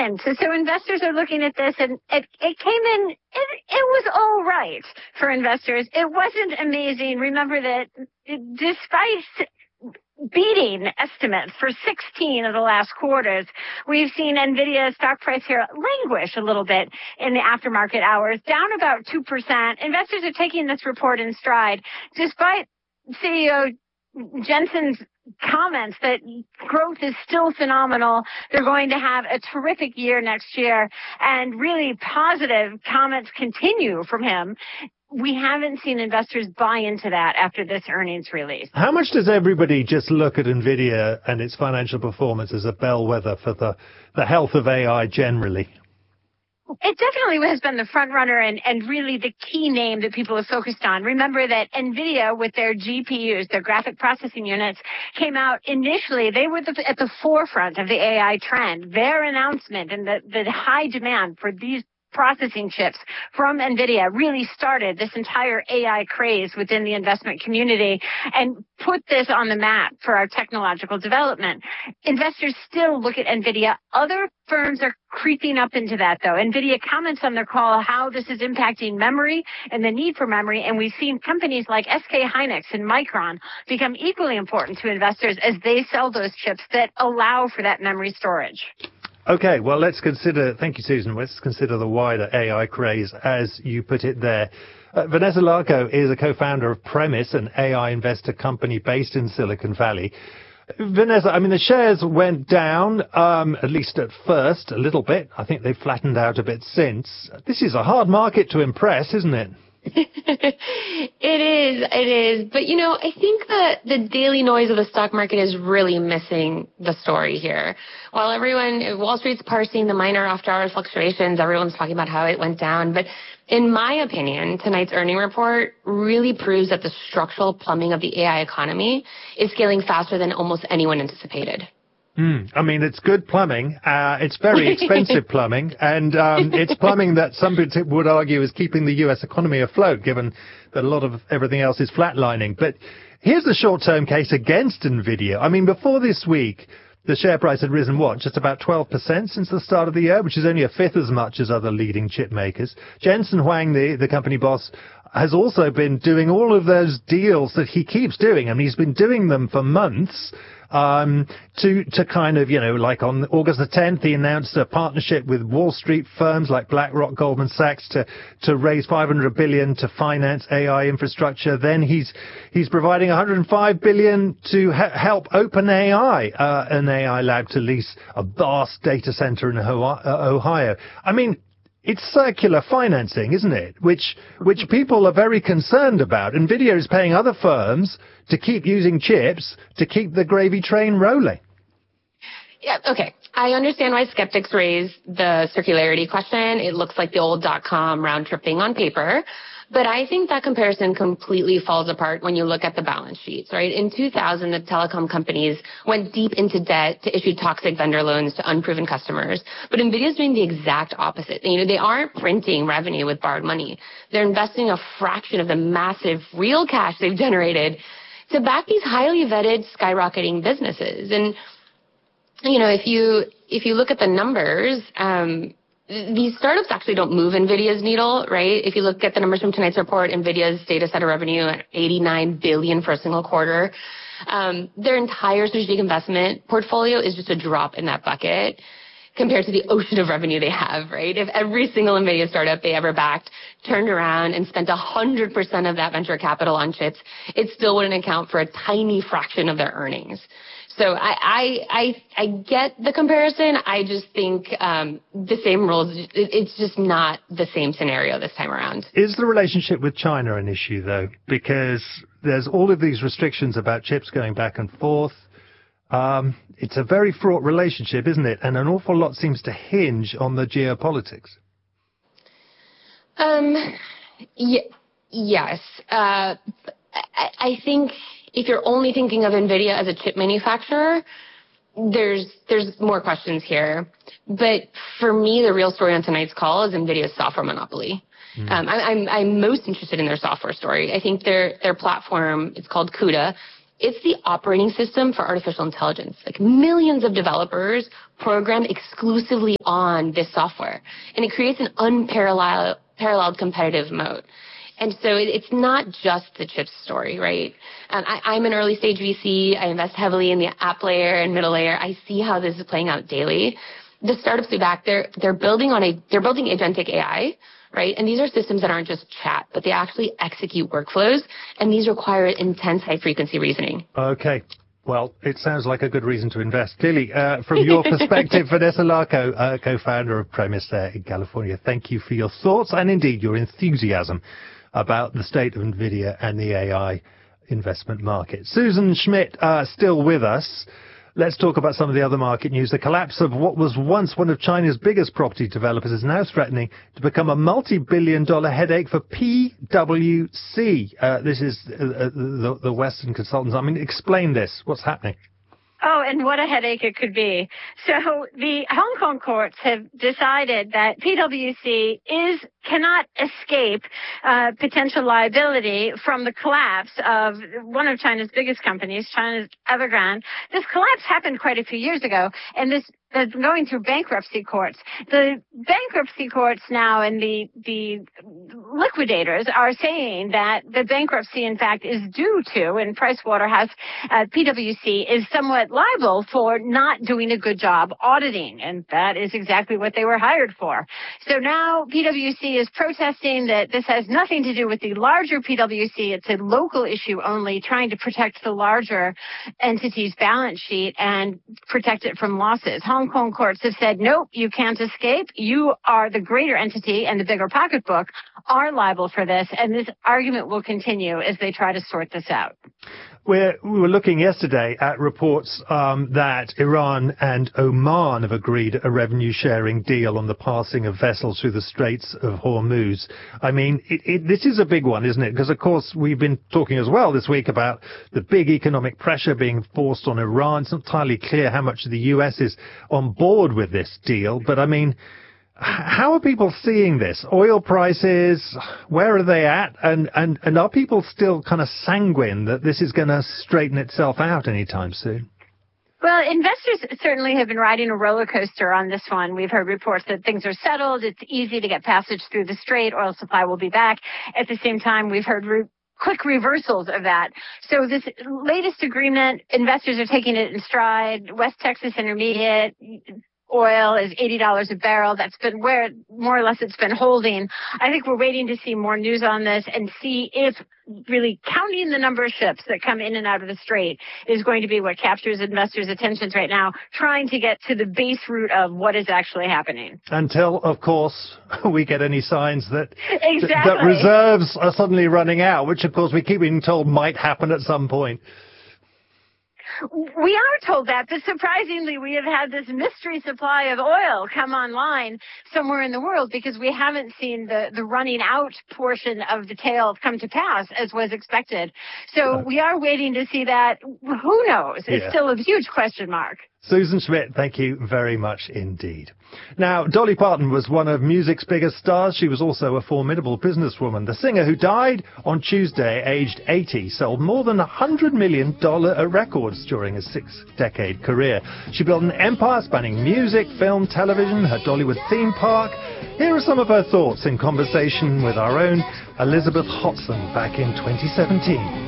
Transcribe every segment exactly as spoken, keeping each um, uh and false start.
in. So, so investors are looking at this, and it, it came in, it, it was all right for investors. It wasn't amazing. Remember that despite beating estimates for sixteen of the last quarters, we've seen NVIDIA stock price here languish a little bit in the aftermarket hours, down about two percent. Investors are taking this report in stride, despite C E O Jensen's comments that growth is still phenomenal. They're going to have a terrific year next year, and really positive comments continue from him. We haven't seen investors buy into that after this earnings release. How much does everybody just look at NVIDIA and its financial performance as a bellwether for the, the health of A I generally? It definitely has been the front runner and, and really the key name that people are focused on. Remember that NVIDIA, with their G P Us, their graphic processing units, came out initially. They were the, at the forefront of the A I trend. Their announcement and the, the high demand for these processing chips from NVIDIA really started this entire A I craze within the investment community and put this on the map for our technological development. Investors still look at NVIDIA. Other firms are creeping up into that, though. NVIDIA comments on their call how this is impacting memory and the need for memory, and we've seen companies like S K Hynix and Micron become equally important to investors as they sell those chips that allow for that memory storage. Okay, well, let's consider, thank you, Susan, let's consider the wider A I craze, as you put it there. Uh, Vanessa Larco is a co-founder of Premise, an A I investor company based in Silicon Valley. Vanessa, I mean, the shares went down, um, at least at first, a little bit. I think they've flattened out a bit since. This is a hard market to impress, isn't it? It is, it is. But, you know, I think that the daily noise of the stock market is really missing the story here. While everyone, Wall Street's parsing the minor after-hours fluctuations, everyone's talking about how it went down. But in my opinion, tonight's earning report really proves that the structural plumbing of the A I economy is scaling faster than almost anyone anticipated. Mm, I mean, it's good plumbing. Uh, it's very expensive plumbing, and um, it's plumbing that some people would argue is keeping the U S economy afloat, given that a lot of everything else is flatlining. But here's the short-term case against NVIDIA. I mean, before this week, the share price had risen, what, just about twelve percent since the start of the year, which is only a fifth as much as other leading chip makers. Jensen Huang, the, the company boss, has also been doing all of those deals that he keeps doing. I mean, he's been doing them for months. Um, to, to kind of, you know, like on August the tenth, he announced a partnership with Wall Street firms like BlackRock, Goldman Sachs to, to raise five hundred billion dollars to finance A I infrastructure. Then he's, he's providing one hundred five billion dollars to ha- help OpenAI, uh, an A I lab to lease a vast data center in Ohio. I mean, it's circular financing, isn't it? Which, which people are very concerned about. NVIDIA is paying other firms to keep using chips to keep the gravy train rolling. Yeah, okay. I understand why skeptics raise the circularity question. It looks like the old dot-com round tripping on paper. But I think that comparison completely falls apart when you look at the balance sheets, right? In two thousand, the telecom companies went deep into debt to issue toxic vendor loans to unproven customers. But NVIDIA is doing the exact opposite. You know, they aren't printing revenue with borrowed money. They're investing a fraction of the massive real cash they've generated to back these highly vetted, skyrocketing businesses. And, you know, if you if you look at the numbers, um, these startups actually don't move NVIDIA's needle, right? If you look at the numbers from tonight's report, NVIDIA's data center revenue at eighty-nine billion dollars for a single quarter. Um, their entire strategic investment portfolio is just a drop in that bucket compared to the ocean of revenue they have, right? If every single NVIDIA startup they ever backed turned around and spent one hundred percent of that venture capital on chips, it still wouldn't account for a tiny fraction of their earnings. So I, I, I, I get the comparison. I just think um, the same rules, it, it's just not the same scenario this time around. Is the relationship with China an issue, though? Because there's all of these restrictions about chips going back and forth. Um, it's a very fraught relationship, isn't it? And an awful lot seems to hinge on the geopolitics. Um, y- yes. Uh, I, I think if you're only thinking of NVIDIA as a chip manufacturer, there's there's more questions here. But for me, the real story on tonight's call is NVIDIA's software monopoly. Mm. Um, I, I'm I'm most interested in their software story. I think their their platform, it's called CUDA. It's the operating system for artificial intelligence. Like millions of developers program exclusively on this software, and it creates an unparalleled paralleled competitive moat. And so it, it's not just the chips story, right? Um, I, I'm an early stage V C. I invest heavily in the app layer and middle layer. I see how this is playing out daily. The startups we back, they're they're building on a they're building agentic A I. Right? And these are systems that aren't just chat, but they actually execute workflows, and these require intense high-frequency reasoning. Okay. Well, it sounds like a good reason to invest. Clearly, uh, from your perspective, Vanessa Larco, uh, co-founder of Premise there in California, thank you for your thoughts and indeed your enthusiasm about the state of NVIDIA and the A I investment market. Susan Schmidt, uh, still with us. Let's talk about some of the other market news. The collapse of what was once one of China's biggest property developers is now threatening to become a multi-billion dollar headache for P W C. Uh, this is uh, the, the Western consultants. I mean, explain this. What's happening? Oh, and what a headache it could be. So the Hong Kong courts have decided that P W C is cannot escape uh, potential liability from the collapse of one of China's biggest companies, China's Evergrande. This collapse happened quite a few years ago, and this is going through bankruptcy courts. The bankruptcy courts now and the the liquidators are saying that the bankruptcy, in fact, is due to, and Pricewaterhouse, uh, P W C is somewhat liable for not doing a good job auditing, and that is exactly what they were hired for. So now P W C is protesting that this has nothing to do with the larger P W C. It's a local issue only, trying to protect the larger entity's balance sheet and protect it from losses. Hong Kong courts have said, nope, you can't escape. You are the greater entity and the bigger pocketbook are liable for this, and this argument will continue as they try to sort this out. We're, we were looking yesterday at reports um, that Iran and Oman have agreed a revenue-sharing deal on the passing of vessels through the Straits of Hormuz. I mean, it, it, this is a big one, isn't it? Because, of course, we've been talking as well this week about the big economic pressure being forced on Iran. It's not entirely clear how much the U S is on board with this deal, but, I mean, how are people seeing this? Oil prices, where are they at? And, and, and are people still kind of sanguine that this is going to straighten itself out anytime soon? Well, investors certainly have been riding a roller coaster on this one. We've heard reports that things are settled. It's easy to get passage through the strait. Oil supply will be back. At the same time, we've heard re- quick reversals of that. So this latest agreement, investors are taking it in stride. West Texas Intermediate oil is eighty dollars a barrel. That's been where more or less it's been holding. I think we're waiting to see more news on this and see if really counting the number of ships that come in and out of the strait is going to be what captures investors' attentions right now, trying to get to the base root of what is actually happening. Until, of course, we get any signs that, exactly. th- that reserves are suddenly running out, which, of course, we keep being told might happen at some point. We are told that, but surprisingly, we have had this mystery supply of oil come online somewhere in the world because we haven't seen the, the running out portion of the tail come to pass as was expected. So we are waiting to see that. Who knows? It's yeah. still a huge question mark. Susan Schmidt, thank you very much indeed. Now, Dolly Parton was one of music's biggest stars. She was also a formidable businesswoman. The singer, who died on Tuesday, aged eighty, sold more than one hundred million dollars records during a six-decade career. She built an empire spanning music, film, television, her Dollywood theme park. Here are some of her thoughts in conversation with our own Elizabeth Hotson back in twenty seventeen.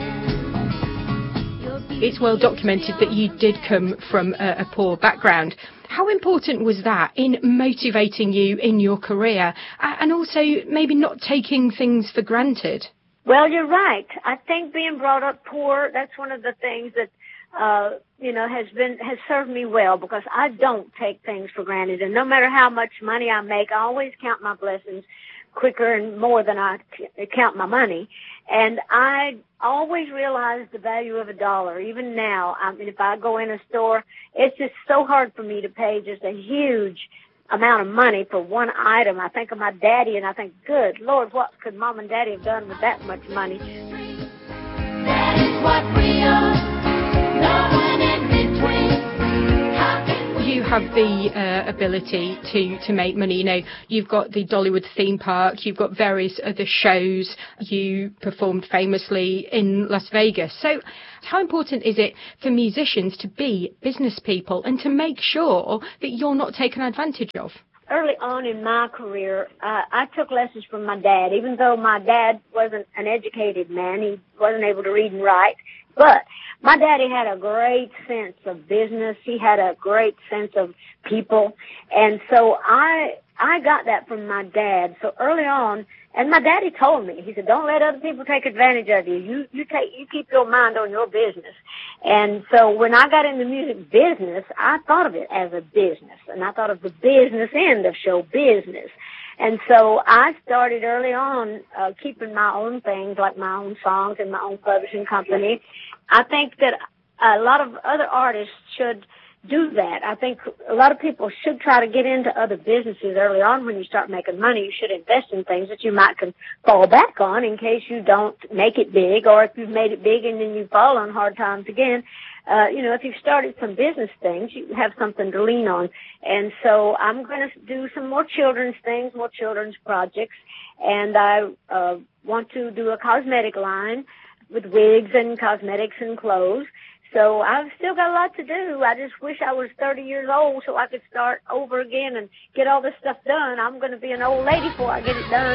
It's well documented that you did come from a, a poor background. How important was that in motivating you in your career, uh, and also maybe not taking things for granted? Well, you're right. I think being brought up poor, that's one of the things that, uh, you know, has been, has served me well, because I don't take things for granted. And no matter how much money I make, I always count my blessings quicker and more than I count my money. And I always realize the value of a dollar. Even now, I mean, if I go in a store, it's just so hard for me to pay just a huge amount of money for one item. I think of my daddy and I think, good Lord, what could Mom and Daddy have done with that much money? That is what we are, no one in between. do have the uh, ability to, to make money. You know, you've got the Dollywood theme park, you've got various other shows, you performed famously in Las Vegas. So how important is it for musicians to be business people and to make sure that you're not taken advantage of? Early on in my career, uh, I took lessons from my dad, even though my dad wasn't an educated man. He wasn't able to read and write. But my daddy had a great sense of business. He had a great sense of people. And so I I got that from my dad. So early on, and my daddy told me, he said, don't let other people take advantage of you. You you take you keep your mind on your business. And so when I got in the music business, I thought of it as a business, and I thought of the business end of show business. And so I started early on uh, keeping my own things, like my own songs and my own publishing company. I think that a lot of other artists should do that. I think a lot of people should try to get into other businesses early on. When you start making money, you should invest in things that you might can fall back on in case you don't make it big, or if you've made it big and then you fall on hard times again. Uh, you know, if you've started some business things, you have something to lean on. And so I'm going to do some more children's things, more children's projects, and I uh, want to do a cosmetic line with wigs and cosmetics and clothes. So I've still got a lot to do. I just wish I was thirty years old so I could start over again and get all this stuff done. I'm going to be an old lady before I get it done.